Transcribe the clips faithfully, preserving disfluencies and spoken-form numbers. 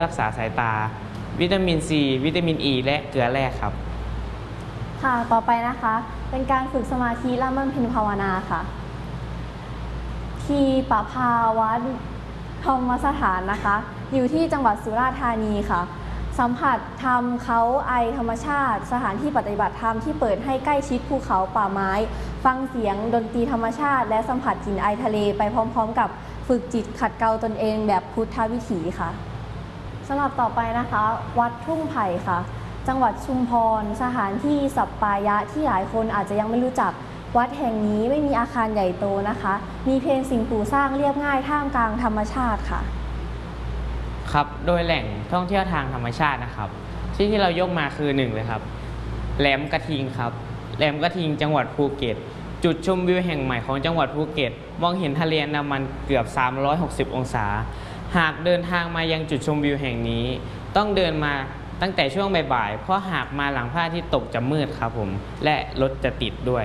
รักษาสายตาวิตามินซีวิตามินอ e, และเกลือแร่ครับค่ะต่อไปนะคะเป็นการฝึกสมาธิและบำเพ็ญภาวนาค่ะที่ปภาวัดธรรมสถานนะคะอยู่ที่จังหวัดสุราษฎร์ธานีค่ะสัมผัสธรรมเขาไอธรรมชาติสถานที่ปฏิบัติธรรมที่เปิดให้ใกล้ชิดภูเขาป่าไม้ฟังเสียงดนตรีธรรมชาติและสัมผัสกลิ่นไอทะเลไปพร้อมๆกับฝึกจิตขัดเกลาตนเองแบบพุทธวิถีค่ะสำหรับต่อไปนะคะวัดทุ่งไผ่ค่ะจังหวัดชุมพรสถานที่สัปปายะที่หลายคนอาจจะยังไม่รู้จักวัดแห่งนี้ไม่มีอาคารใหญ่โตนะคะมีเพียงสิ่งปลูกสร้างเรียบง่ายท่ามกลางธรรมชาติค่ะครับโดยแหล่งท่องเที่ยวทางธรรมชาตินะครับที่ที่เรายกมาคือหนึ่งเลยครับแหลมกระทิงครับแหลมกระทิงจังหวัดภูเก็ตจุดชมวิวแห่งใหม่ของจังหวัดภูเก็ตมองเห็นทะเลอันดามันเกือบสามร้อยหกสิบองศาหากเดินทางมายังจุดชมวิวแห่งนี้ต้องเดินมาตั้งแต่ช่วงบ่ายๆเพราะหากมาหลังพระอาทิตย์ตกจะมืดครับผมและรถจะติดด้วย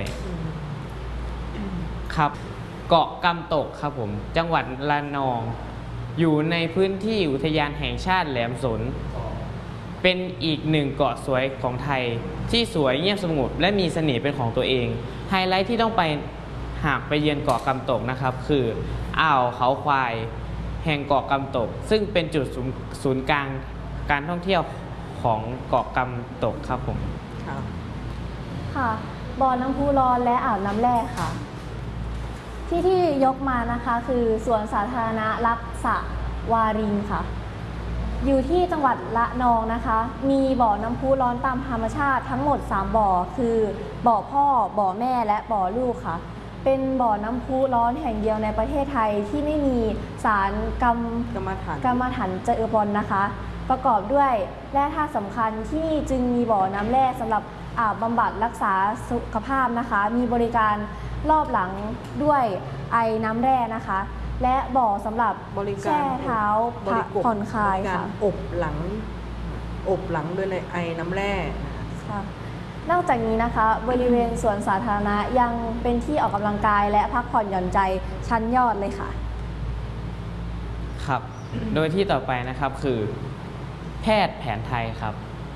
ครับเกาะกำตกครับผมจังหวัดระนองอยู่ในพื้นที่อุทยานแห่งชาติแหลมสนเป็นอีกหนึ่งเกาะสวยของไทยที่สวยเงียบสงบและมีเสน่ห์เป็นของตัวเองไฮไลท์ที่ต้องไปหากไปเยือนเกาะกำตกนะครับคืออ่าวเขาควายแห่งเกาะกำตกซึ่งเป็นจุดศูนย์กลางการท่องเที่ยวของเกาะกำตกครับผมค่ะบ่อน้ำพุร้อนและอ่าวน้ำแร่ค่ะที่ที่ยกมานะคะคือสวนสาธารณะรักษาวารินค่ะอยู่ที่จังหวัดระนองนะคะมีบ่อน้ำพุร้อนตามธรรมชาติทั้งหมดสามบ่อคือบ่อพ่อบ่อแม่และบ่อลูกค่ะเป็นบ่อน้ำพุร้อนแห่งเดียวในประเทศไทยที่ไม่มีสารกัมกรรมฐานกัมมันถันเจอปนนะคะประกอบด้วยแร่ธาตุสำคัญที่จึงมีบ่อน้ำแร่สำหรับอาบบำบัดรักษาสุขภาพนะคะมีบริการรอบหลังด้วยไอน้ำแร่นะคะและบ่อสำหรับบริการแช่เท้าผ่อนคลายค่ะอบหลังอบหลังด้วยในไอน้ำแร่ค่ะนอกจากนี้นะคะบริเวณสวนสาธารณะยังเป็นที่ออกกำลังกายและพักผ่อนหย่อนใจชั้นยอดเลยค่ะครับโดยที่ต่อไปนะครับคือแพทย์แผนไทยครับ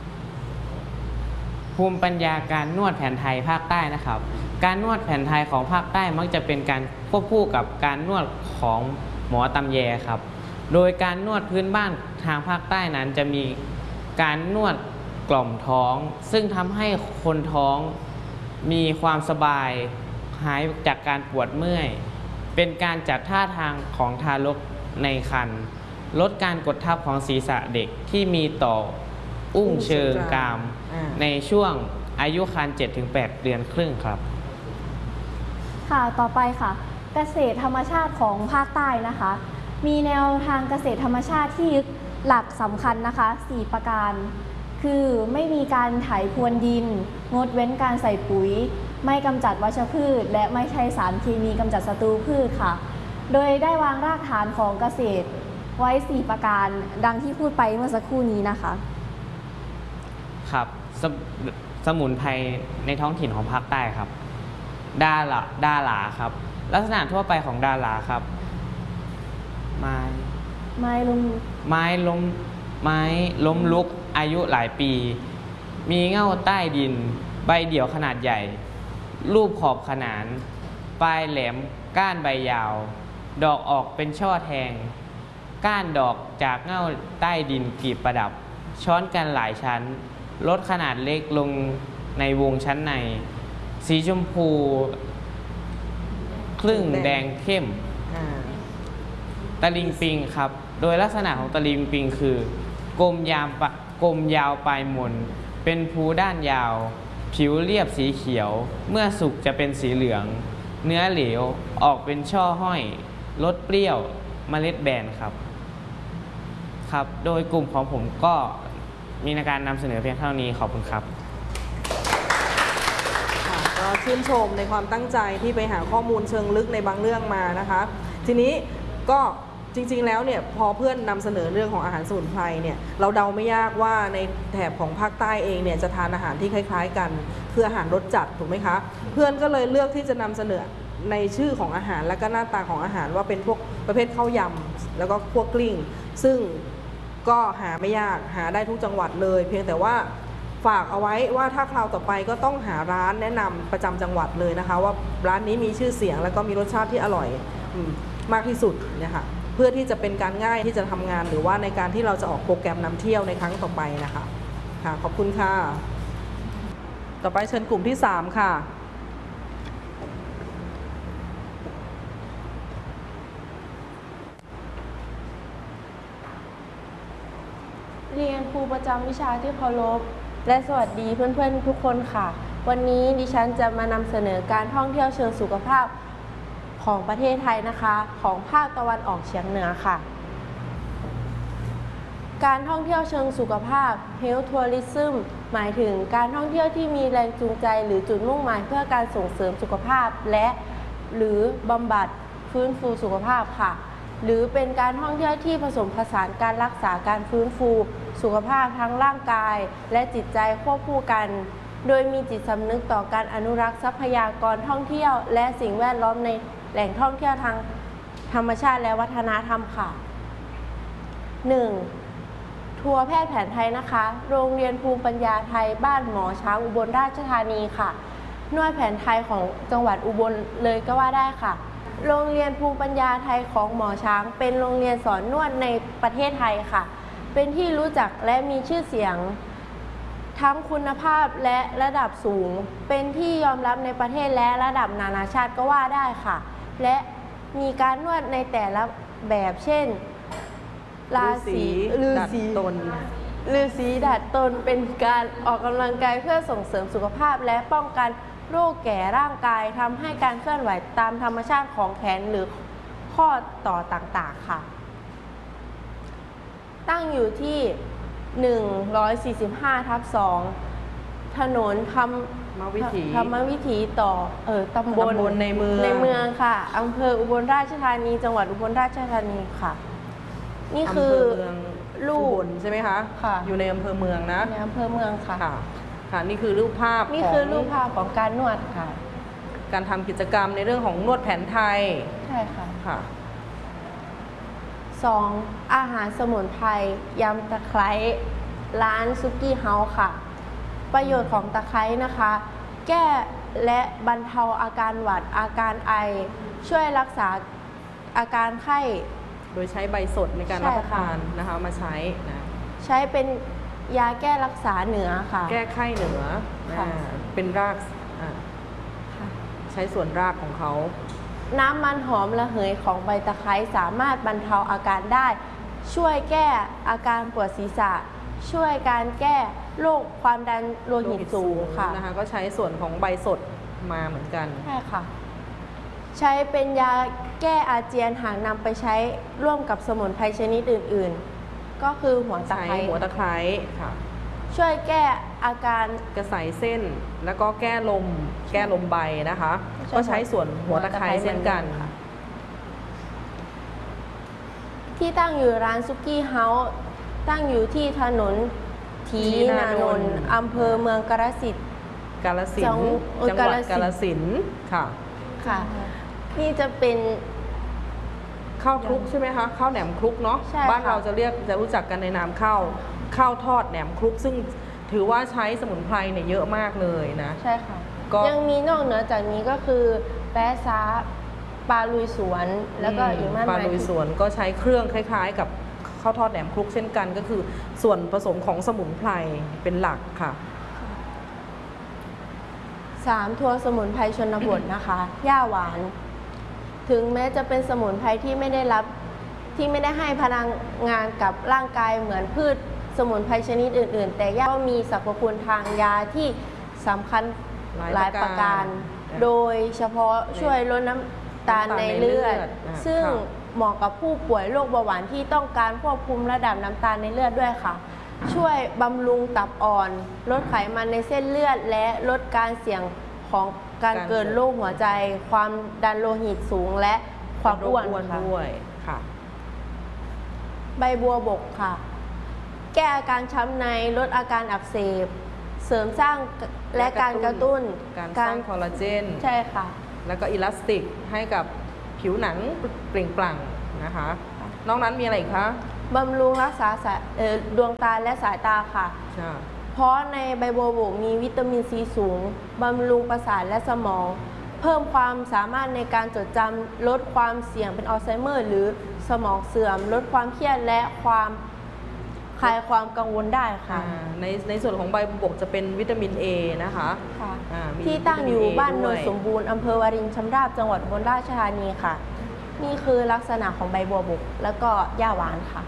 ภูมิปัญญาการนวดแผนไทยภาคใต้นะครับการนวดแผนไทยของภาคใต้มักจะเป็นการควบคู่กับการนวดของหมอตำแยครับโดยการนวดพื้นบ้านทางภาคใต้นั้นจะมีการนวดกล่อมท้องซึ่งทำให้คนท้องมีความสบายหายจากการปวดเมื่อยเป็นการจัดท่าทางของทารกในครรภ์ลดการกดทับของศีรษะเด็กที่มีต่ออุ้งเชิงกรามในช่วงอายุครรภ์ เจ็ดถึงแปด เดือนครึ่งครับค่ะต่อไปค่ะเกษตรธรรมชาติของภาคใต้นะคะมีแนวทางเกษตรธรรมชาติที่ยึดหลักสำคัญนะคะสี่ประการคือไม่มีการไถพรวนดินงดเว้นการใส่ปุ๋ยไม่กำจัดวัชพืชและไม่ใช้สารเคมีกำจัดศัตรูพืชค่ะโดยได้วางรากฐานของเกษตรไว้สี่ประการดังที่พูดไปเมื่อสักครู่นี้นะคะครับสสมุนไพรในท้องถิ่นของภาคใต้ครับดาหลาดาหลาครับลักษณะทั่วไปของดาหลาครับไม้ไม้ล้มไม้ล้มไม้ล้มลุกอายุหลายปีมีเง่าใต้ดินใบเดี่ยวขนาดใหญ่รูปขอบขนานปลายแหลมก้านใบยาวดอกออกเป็นช่อแทงก้านดอกจากเง่าใต้ดินกลีบประดับช้อนกันหลายชั้นลดขนาดเล็กลงในวงชั้นในสีชมพูครึ่งแดงเข้มตะลิงปิงครับโดยลักษณะของตะลิงปิงคือกลมยาวกลมยาวปลายมนเป็นภูด้านยาวผิวเรียบสีเขียวเมื่อสุกจะเป็นสีเหลืองเนื้อเหลวออกเป็นช่อห้อยรสเปรี้ยวเมล็ดแบนครับครับโดยกลุ่มของผมก็มีในการนำเสนอเพียงเท่านี้ขอบคุณครับก็ชื่นชมในความตั้งใจที่ไปหาข้อมูลเชิงลึกในบางเรื่องมานะคะทีนี้ก็จริงๆแล้วเนี่ยพอเพื่อนนำเสนอเรื่องของอาหารสมุนไพรเนี่ยเราเดาไม่ยากว่าในแถบของภาคใต้เองเนี่ยจะทานอาหารที่คล้ายๆกันคืออาหารรสจัดถูกไหมคะเพื่อนก็เลยเลือกที่จะนำเสนอในชื่อของอาหารและก็หน้าตาของอาหารว่าเป็นพวกประเภทข้าวยำแล้วก็พวกกลิ้งซึ่งก็หาไม่ยากหาได้ทุกจังหวัดเลย เพียงแต่ว่าฝากเอาไว้ว่าถ้าคราวต่อไปก็ต้องหาร้านแนะนำประจำจังหวัดเลยนะคะว่าร้านนี้มีชื่อเสียงแล้วก็มีรสชาติที่อร่อยมากที่สุดเนี่ยค่ะเพื่อที่จะเป็นการง่ายที่จะทำงานหรือว่าในการที่เราจะออกโปรแกรมนำเที่ยวในครั้งต่อไปนะคะค่ะขอบคุณค่ะต่อไปเชิญกลุ่มที่สามค่ะเรียนครูประจำวิชาที่เคารพและสวัสดีเพื่อนๆทุกคนค่ะวันนี้ดิฉันจะมานำเสนอการท่องเที่ยวเชิงสุขภาพของประเทศไทยนะคะของภาคตะวันออกเฉียงเหนือค่ะการท่องเที่ยวเชิงสุขภาพ Health Tourism หมายถึงการท่องเที่ยวที่มีแรงจูงใจหรือจุดมุ่งหมายเพื่อการส่งเสริมสุขภาพและหรือบำบัดฟื้นฟูสุขภาพค่ะหรือเป็นการท่องเที่ยวที่ผสมผสานการรักษาการฟื้นฟูสุขภาพทั้งร่างกายและจิตใจควบคู่กันโดยมีจิตสำนึกต่อการอนุรักษ์ทรัพยากรท่องเที่ยวและสิ่งแวดล้อมในแหล่งท่องเที่ยวทางธรรมชาติและวัฒนธรรมค่ะ หนึ่ง. ทัวร์แพทย์แผนไทยนะคะโรงเรียนภูมิปัญญาไทยบ้านหมอช้างอุบลราชธานีค่ะนวดแผนไทยของจังหวัดอุบลเลยก็ว่าได้ค่ะโรงเรียนภูมิปัญญาไทยของหมอช้างเป็นโรงเรียนสอนนวดในประเทศไทยค่ะเป็นที่รู้จักและมีชื่อเสียงทั้งคุณภาพและระดับสูงเป็นที่ยอมรับในประเทศและระดับนานาชาติก็ว่าได้ค่ะและมีการนวดในแต่ละแบบเช่นราศีฤาษีตนฤาษีดัดตนเป็นการออกกำลังกายเพื่อส่งเสริมสุขภาพและป้องกันโรคแก่ร่างกายทำให้การเคลื่อนไหวตามธรรมชาติของแขนหรือข้อต่อต่างๆค่ะตั้งอยู่ที่หนึ่งร้อยสี่สิบห้าทับสองถนนธรรมวิถีธรรมวิถีต่อเออตำบลตำบลในเมืองในเมืองค่ะอำเภออุบลราชธานีจังหวัดอุบลราชธานีค่ะนี่คือรูปใช่ไหมคะค่ะอยู่ในอำเภอเมืองนะในอำเภอเมืองค่ะค่ะค่ะนี่คือรูปภาพนี่คือรูปภาพของการนวดค่ะการทำกิจกรรมในเรื่องของนวดแผนไทยใช่ค่ะค่ะสองอาหารสมุนไพรยำตะไคร้ร้านซุกี้เฮาส์ค่ะประโยชน์ของตะไคร้นะคะแก้และบรรเทาอาการหวัดอาการไอช่วยรักษาอาการไข้โดยใช้ใบสดในการรับประทานนะคะมาใช้นะใช้เป็นยาแก้รักษาเหนือค่ะแก้ไข้เหนือเป็นรากใช้ส่วนรากของเขาน้ำมันหอมระเหยของใบตะไคร้สามารถบรรเทาอาการได้ช่วยแก้อาการปวดศีรษะช่วยการแก้โรคความดันโลหิตสูงค่ะนะคะก็ใช้ส่วนของใบสดมาเหมือนกันใช่ค่ะใช้เป็นยาแก้อาเจียนหากนำไปใช้ร่วมกับสมุนไพรชนิดอื่นๆก็คือหัวตะไคร้หัวตะไคร้ค่ะช่วยแก้อาการกระสายเส้นแล้วก็แก้ลมแก้ลมใบนะคะก็ใช้ส่วนหัวตะไคร้เช่นกันที่ตั้งอยู่ร้านซุกี้เฮาส์ตั้งอยู่ที่ถนนถีนานนท์อำเภอเมืองกาฬสินธุ์กาฬสินธุ์จังหวัดกาฬสินธุ์ค่ะค่ะนี่จะเป็นข้าวคลุกใช่ไหมคะข้าวแหนมคลุกเนาะบ้านเราจะเรียกจะรู้จักกันในนามข้าวข้าวทอดแหนมคลุกซึ่งถือว่าใช้สมุนไพรเนี่ยเยอะมากเลยนะใช่ค่ะยังมีนอกเหนือจากนี้ก็คือแป๊ะซาปลาลุยสวนแล้วก็อีกมากมายปลาลุยสวนก็ใช้เครื่องคล้ายๆกับข้าวทอดแหนมคลุกเช่นกันก็คือส่วนผสมของสมุนไพรเป็นหลักค่ะสามทัวร์สมุนไพรชนบทนะคะย่าหวานถึงแม้จะเป็นสมุนไพรที่ไม่ได้รับที่ไม่ได้ให้พลังงานกับร่างกายเหมือนพืชสมุนไพรชนิดอื่นๆแต่ย่าก็มีสรรพคุณทางยาที่สำคัญหลายประการโดยเฉพาะช่วยลดน้ำตาลในเลือดซึ่งเหมาะกับผู้ป่วยโรคเบาหวานที่ต้องการควบคุมระดับน้ำตาลในเลือดด้วยค่ะช่วยบำรุงตับอ่อนลดไขมันในเส้นเลือดและลดการเสี่ยงของการเกิดโรคหัวใจความดันโลหิตสูงและความอ้วนด้วยค่ะใบบัวบกค่ะแก้อาการช้ำในลดอาการอักเสบเสริมสร้างและการกระตุ้นการสร้างคอลลาเจนใช่ค่ะแล้วก็อิลาสติกให้กับผิวหนังเปล่งปลั่งนะคะนอกนั้นมีอะไรอีกคะบำรุงรักษาสายเอ่อดวงตาและสายตาค่ะใช่เพราะในใบบัวบกมีวิตามินซีสูง บำรุงประสาทและสมอง เพิ่มความสามารถในการจดจำลดความเสี่ยงเป็นอัลไซเมอร์หรือสมองเสื่อม ลดความเครียดและความคลายความกังวลได้ค่ะอ่าในในส่วนของใบบัวบกจะเป็นวิตามิน A นะคะค่ะอ่ามีที่ตั้งอยู่วิตามิน A บ้านโนด้วน ยสมบูรณ์อำเภอวารินชำราบจังหวัดอุบลราชธานีค่ะ นี่คือลักษณะของใบบัวบก แล้วก็หญ้าหวานค่ะ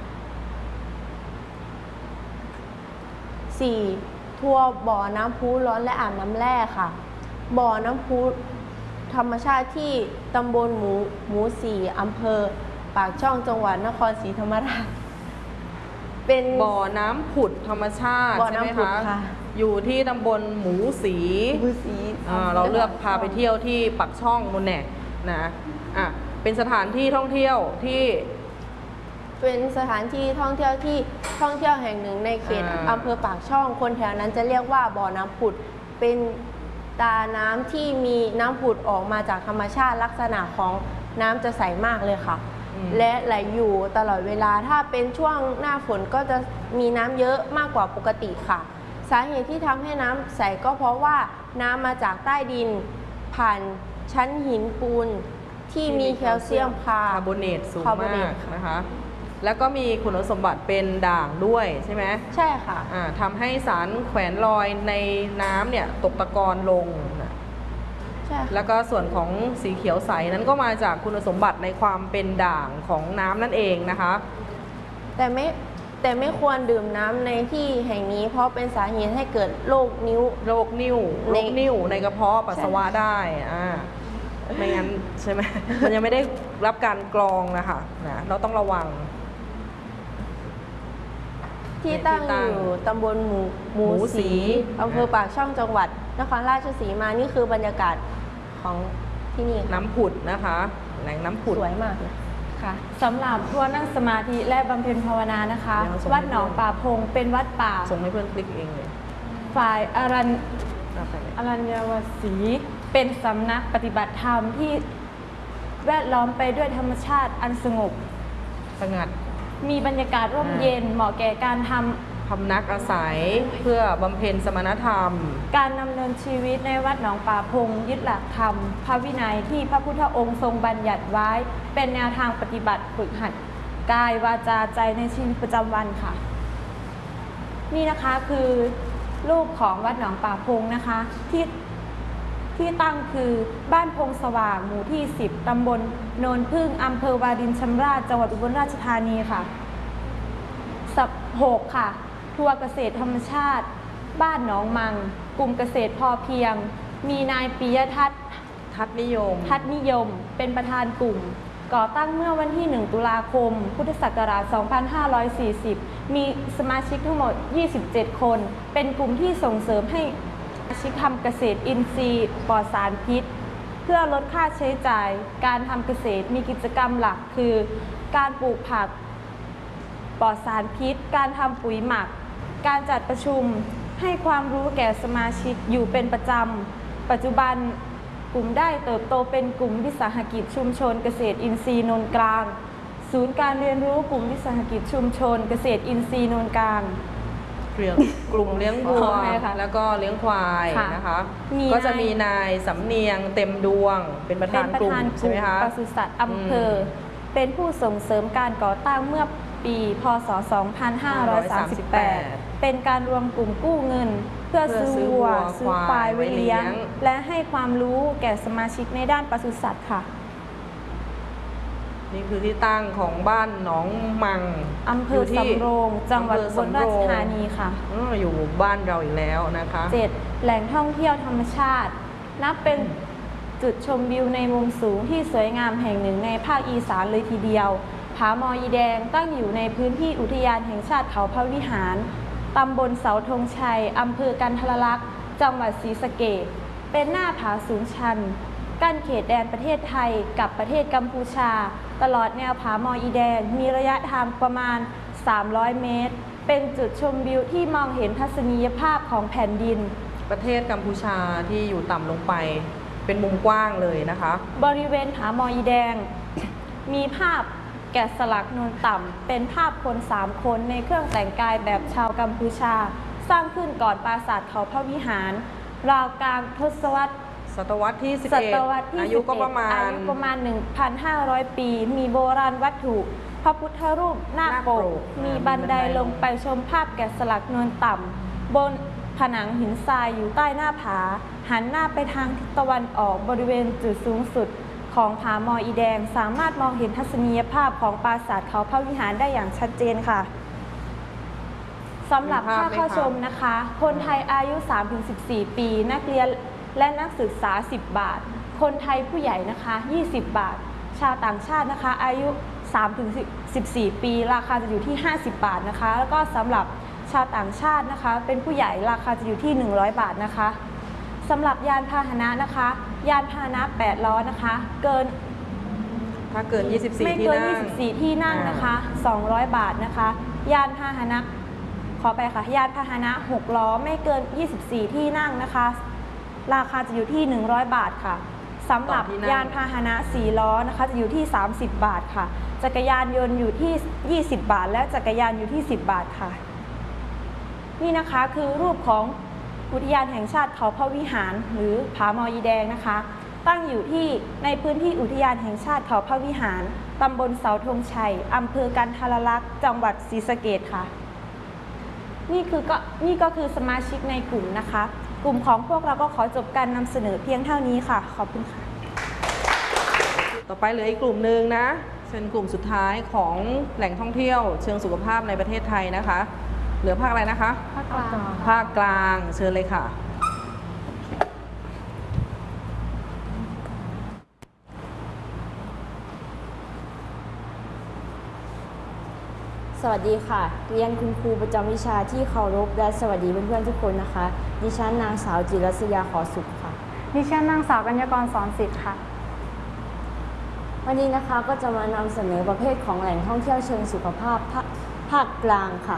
สี่. ทัวร์บ่อน้ำพุร้อนและอ่างน้ำแร่ค่ะ บ่อน้ำพุธรรมชาติที่ตำบลหมูหมูสีอำเภอปากช่องจังหวัดนครศรีธรรมราช เป็นบ่อน้ำผุดธรรมชาติบ่อใช่ไหมน้ำผุดคะค่ะอยู่ที่ตำบลหมูสีหมูสีอ่าเราเลือกพาไปเที่ยวที่ปักช่องนู่นแน่นะอ่ะเป็นสถานที่ท่องเที่ยวที่เป็นสถานที่ท่องเที่ยวที่ท่องเที่ยวแห่งหนึ่งในเขตอ่าอำเภอปากช่อง คนแถวนั้นจะเรียกว่าบ่อน้ำผุด เป็นตาน้ำที่มีน้ำผุดออกมาจากธรรมชาติลักษณะของน้ำจะใสมากเลยค่ะอืมและไหลอยู่ตลอดเวลา ถ้าเป็นช่วงหน้าฝนก็จะมีน้ำเยอะมากกว่าปกติค่ะ สาเหตุที่ทำให้น้ำใสก็เพราะว่าน้ำมาจากใต้ดินผ่านชั้นหินปูนที่มีแคลเซียมคาคาร์บอเนตสูงคาร์บอเนมาตกค่ะนะคะ แล้วก็มีคุณสมบัติเป็นด่างด้วยใช่ไหมใช่ค่ะอ่าทำให้สารแขวนลอยในน้ำเนี่ยตกตะกอนลงนะใช่ค่ะแล้วก็ส่วนของสีเขียวใสนั้นก็มาจากคุณสมบัติในความเป็นด่างของน้ำนั่นเองนะคะแต่ไม่แต่ไม่ควรดื่มน้ำในที่แห่งนี้ เพราะเป็นสาเหตุให้เกิดโรคนิ้วโรคนิ่วในโรคนิ่วในกระเพาะปัสสาวะได้อ่าไม่งั้นใช่ไหม มันยังไม่ได้รับการกรองนะคะนะเราต้องระวังที่ตั้งที่ตั้อง ยู่ตำบลหมูหมูหมูศรีสีอำเภอปากช่องจังหวัดนครราชสีมานี่คือบรรยากาศของที่นี่ค่ะน้ำผุดนะคะ แหล่งน้ำผุดสวยมากเลยค่ะสำหรับทัวร์นั่งสมาธิและบำเพ็ญภาวนานะคะเดี๋ยวส่งให้วัดหนองป่าพงเป็นวัดป่าส่งให้เพื่อนคลิกเองเลยฝ่ายอรัญเอาไปเลยอรัญญวสีเป็นสำนักปฏิบัติธรรมที่แวดล้อมไปด้วยธรรมชาติอันสงบสงัดมีบรรยากาศร่มอ่าเย็นเหมาะแก่การทพำนักอาศัยเพื่อบำเพ็ญสมณธรรมำการดำเนินชีวิตในวัดหนองป่าพงยึดหลักธรรม พระวินัยที่พระพุทธองค์ทรงบัญญัติไว้ เป็นแนวทางปฏิบัติฝึกหัดกายวาจาใจในชีวิตประจำวันค่ะ นี่นะคะคือรูปของวัดหนองป่าพงนะคะที่ที่ตั้งคือบ้านพงสว่างหมู่ที่ สิบ ตำบลโนนพึ่งอำเภอวารินชำราบจังหวัดอุบลราชธานีค่ะสับหกค่ะ ทัวร์เกษตรธรรมชาติ บ้านหนองมัง กลุ่มเกษตรพอเพียง มีนายปิยทัศน์ทัศนิยมทัศนิยม เป็นประธานกลุ่ม ก่อตั้งเมื่อวันที่ หนึ่ง ตุลาคม พุทธศักราช สองพันห้าร้อยสี่สิบ มีสมาชิกทั้งหมด ยี่สิบเจ็ด คน เป็นกลุ่มที่ส่งเสริมให้สมาชิกทำเกษตรอินทรีย์ปลอดสารพิษ เพื่อลดค่าใช้จ่าย การทำเกษตรมีกิจกรรมหลักคือ การปลูกผักปลอดสารพิษ การทำปุ๋ยหมัก การจัดประชุมให้ความรู้แก่สมาชิกอยู่เป็นประจำ ปัจจุบันกลุ่มได้เติบโตเป็นกลุ่มวิสาหกิจชุมชนเกษตรอินทรีย์โนนกลาง ศูนย์การเรียนรู้กลุ่มวิสาหกิจชุมชนเกษตรอินทรีย์โนนกลางเลี้ยงกลุ่มเลี้ยงวัวขออภัยค่ะแล้วก็เลี้ยงควายค่ะนะคะมีก็จะนายมีนายสำเนียงเต็มดวง เป็นประเป็ธานนประกลุ่มธานกใช่ลุ่ไหมมคะปศุสัตว์อำเภอ เป็นผู้ส่งเสริมการก่อตั้งเมื่อปี พ.ศ. สองพันห้าร้อยสามสิบแปด เป็นการรวมกลุ่มกู้เงิน เพื่อเพื่อซื้อซื้อวัววัวซื้อควายควายไว้เลี้ยงไว้เลี้ยงและให้ความรู้แก่สมาชิกในด้านปศุสัตว์ค่ะนี่คือที่ตั้งของบ้านหนองมังอำเภอที่สำโรง จังหวัดอำเภอุอบลราชสำโงธานีค่ะเอออยู่บ้านเราอีกแล้วนะคะเจ็ด แหล่งท่องเที่ยวธรรมชาติ นับเป็นจุดชมวิวในมุมสูงที่สวยงามแห่งหนึ่งในภาคอีสานเลยทีเดียว ผาหมออีแดงตั้งอยู่ในพื้นที่อุทยานแห่งชาติเขาพระวิหาร ตำบลเสาธงชัย อำเภอกันทรลักษณ์ จังหวัดศรีสะเกษ เป็นหน้าผาสูงชัน กั้นเขตแดนประเทศไทยกับประเทศกัมพูชา ตลอดแนวผาหมออีแดงมีระยะทางประมาณ สามร้อย เมตร เป็นจุดชมวิวที่มองเห็นทัศนียภาพของแผ่นดินประเทศกัมพูชาที่อยู่ต่ำลงไป เป็นมุมกว้างเลยนะคะบริเวณผาหมออีแดง มีภาพแกะสลักนูนต่ำเป็นภาพคนสามคนในเครื่องแต่งกายแบบชาวกัมพูชา สร้างขึ้นก่อนปราสาทเขาพระวิหาร ราวกลางทศวรรษศตวรรษที่สิบศเอ็ดตวรรษที่อายุก็ประมาณอายุประมาณ หนึ่งพันห้าร้อย ปี มีโบราณวัตถุ พระพุทธรูปหน้าปก มีบันไดลงไปชมภาพแกะสลักนูนต่ำบนผนังหินทรายอยู่ใต้หน้าผา หันหน้าไปทางทิศตะวันออกบริเวณจุดสูงสุดของผาหมออีแดง สามารถมองเห็นทัศนียภาพของปราสาทเขาพระวิหารได้อย่างชัดเจนค่ะสำหรับค่าเข้าชมนะคะ คนไทยอายุ สามถึงสิบสี่ ปี นักเรียนและนักศึกษา สิบบาท คนไทยผู้ใหญ่นะคะ ยี่สิบบาท ชาวต่างชาตินะคะ อายุ สามถึงสิบสี่ ปี ราคาจะอยู่ที่ ห้าสิบบาทนะคะ แล้วก็สำหรับชาวต่างชาตินะคะ เป็นผู้ใหญ่ราคาจะอยู่ที่ หนึ่งร้อย บาทนะคะสำหรับยานพาหนะนะคะ ยานพาหนะแปดล้อนะคะ เกินถ้าเกิน ยี่สิบสี่ไม่ที่เกินนั่งยี่สิบสี่ ที่นั่งนะคะ สองร้อย บาทนะคะ ยานพาหนะ ขอไปค่ะ ยานพาหนะ หก ล้อ ไม่เกิน ยี่สิบสี่ ที่นั่งนะคะ ราคาจะอยู่ที่ หนึ่งร้อย บาทค่ะสำหรับต่อที่นั่งยานพาหนะ สี่ ล้อนะคะ จะอยู่ที่ สามสิบ บาทค่ะ จักรยานยนต์อยู่ที่ ยี่สิบ บาท และจักรยานอยู่ที่ สิบ บาทค่ะ นี่นะคะคือรูปของอุทยานแห่งชาติเขาพระวิหารหรือผาหมออีแดงนะคะ ตั้งอยู่ที่ในพื้นที่อุทยานแห่งชาติเขาพระวิหารตำบลเสาธงชัยอำเภอกันทรลักษณ์จังหวัดศรีสะเกษค่ะนี่คือก็นี่ก็คือสมาชิกในกลุ่มนะคะ กลุ่มของพวกเราก็ขอจบการนำเสนอเพียงเท่านี้ค่ะขอบคุณค่ะต่อไปเหลืออีกกลุ่มหนึ่งนะเป็นกลุ่มสุดท้ายของแหล่งท่องเที่ยวเชิงสุขภาพในประเทศไทยนะคะ เหลือภาคอะไรนะคะภาคกลางภาคกลางเชิญเลยค่ะสวัสดีค่ะ เรียนคุณครูประจำวิชาที่เคารพและสวัสดีเพื่อนๆทุกคนนะคะ ดิฉันนางสาวจิรัสยาขอสุขค่ะดิฉันนางสาวกัญญากรสอนสิทธิ์ค่ะวันนี้นะคะก็จะมานำเสนอประเภทของแหล่งท่องเที่ยวเชิงสุขภาพภาคภาคกลางค่ะ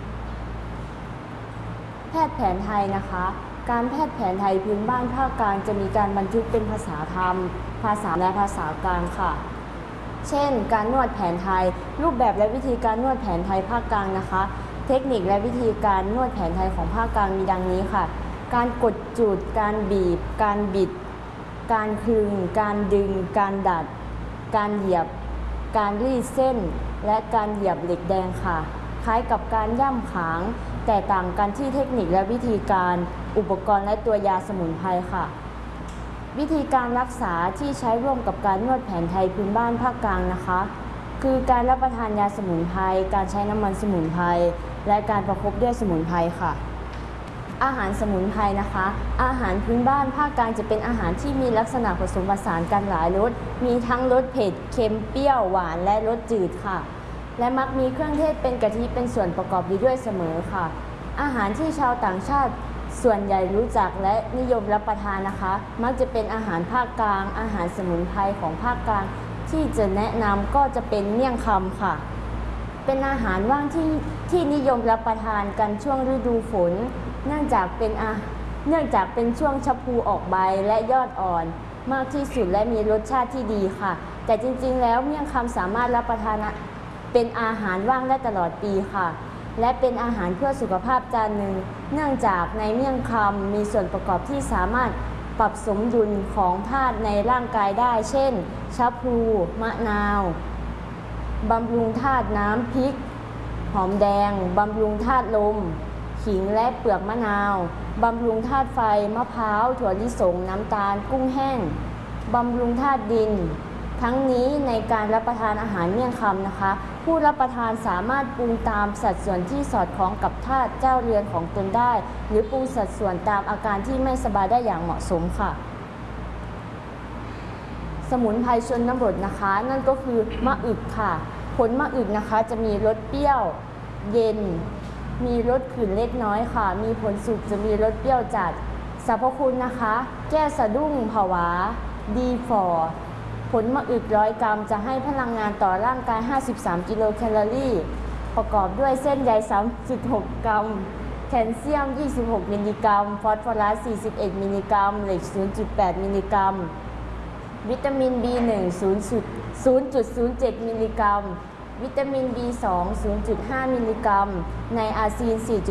แพทย์แผนไทยนะคะ การแพทย์แผนไทยพื้นบ้านภาคกลางจะมีการบันทึกเป็นภาษาธรรม ภาษาและภาษากลางค่ะ เช่น การนวดแผนไทย รูปแบบและวิธีการนวดแผนไทยภาคกลางนะคะ เทคนิคและวิธีการนวดแผนไทยของภาคกลางมีดังนี้ค่ะ การกดจุด การบีบ การบิด การคลึง การดึง การดัด การเหยียบ การรีดเส้น และการเหยียบเหล็กแดงค่ะ คล้ายกับการย่ำขาง แต่ต่างกันที่เทคนิคและวิธีการอุปกรณ์และตัวยาสมุนไพรค่ะ วิธีการรักษาที่ใช้ร่วมกับการนวดแผนไทยพื้นบ้านภาคกลางนะคะ คือการรับประทานยาสมุนไพร การใช้น้ำมันสมุนไพร และการประคบด้วยสมุนไพรค่ะ อาหารสมุนไพรนะคะ อาหารพื้นบ้านภาคกลางจะเป็นอาหารที่มีลักษณะผสมผสานกันหลายรส มีทั้งรสเผ็ด เค็ม เปรี้ยว หวาน และรสจืดค่ะ และมักมีเครื่องเทศเป็นกะทิเป็นส่วนประกอบอยู่ด้วยเสมอค่ะ อาหารที่ชาวต่างชาติส่วนใหญ่รู้จักและนิยมรับประทานนะคะ มักจะเป็นอาหารภาคกลาง อาหารสมุนไพรของภาคกลางที่จะแนะนำก็จะเป็นเมี่ยงคำค่ะ เป็นอาหารว่างที่ที่นิยมรับประทานกันช่วงฤดูฝน เนื่องจากเป็นอาเนื่องจากเป็นช่วงชะพูออกใบและยอดอ่อน มากที่สุดและมีรสชาติที่ดีค่ะ แต่จริงๆแล้วเมี่ยงคำสามารถรับประทานเป็นอาหารว่างได้ตลอดปีค่ะ และเป็นอาหารเพื่อสุขภาพจานหนึ่งเนื่องจากในเมี่ยงคำมีส่วนประกอบที่สามารถปรับสมดุลของธาตุในร่างกายได้ เช่น ชะพลู มะนาวบำรุงธาตุน้ำพริก หอมแดงบำรุงธาตุลม ขิงและเปลือกมะนาวบำรุงธาตุไฟ มะพร้าว ถั่วลิสง น้ำตาล กุ้งแห้งบำรุงธาตุดิน ทั้งนี้ในการรับประทานอาหารเมี่ยงคำนะคะ ผู้รับประทานสามารถปรุงตามสัดส่วนที่สอดคล้องกับธาตุเจ้าเรือนของตนได้ หรือปรุงสัดส่วนตามอาการที่ไม่สบายได้อย่างเหมาะสมค่ะ สมุนไพรชนบทนะคะ นั่นก็คือมะอึกค่ะ ผลมะอึกนะคะจะมีรสเปรี้ยว เย็น มีรสขื่นเล็กน้อยค่ะ มีผลสุกจะมีรสเปรี้ยวจัดสรรพคุณนะคะ แก้สะดุ้งผวา ดีฝ่อผลมะอึกร้อยกรัมจะให้พลังงานต่อร่างกายห้าสิบสามกิโลแคลอรี่ ประกอบด้วยเส้นใย สามจุดหก กรัม แคลเซียม ยี่สิบหก มิลลิกรัม ฟอสฟอรัส สี่สิบเอ็ด มิลลิกรัม เหล็ก ศูนย์จุดแปด มิลลิกรัม วิตามิน บี หนึ่ง ศูนย์ศูนย์จุดศูนย์เจ็ด มิลลิกรัม วิตามิน บี สอง ศูนย์จุดห้า มิลลิกรัม ไนอาซีน สี่